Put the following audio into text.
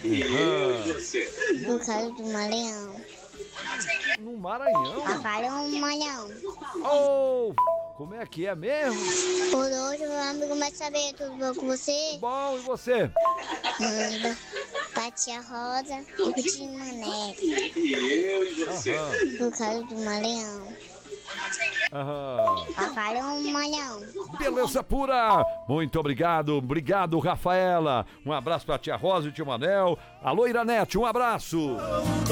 Por causa do Maranhão. No Maranhão? Papai é um Maranhão. Oh, como é que é mesmo? Por hoje, meu amigo, vai saber tudo bom com você? Bom, e você? Manda pra tia Rosa e pro tio Mané. Por causa do Maranhão. Papai é um Maranhão. Beleza pura! Muito obrigado, Rafaela. Um abraço pra tia Rosa e tio Manel. Alô, Iranete, um abraço.